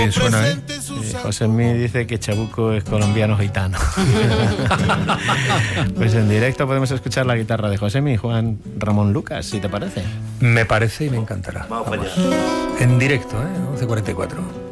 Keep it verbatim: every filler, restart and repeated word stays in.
Suena, ¿eh? Sí, José Mí dice que Chabuco es colombiano gitano. Pues en directo podemos escuchar la guitarra de José Mí, Juan Ramón Lucas, si te parece. Me parece y me encantará. Vamos para allá. En directo, ¿eh? once cuarenta y cuatro.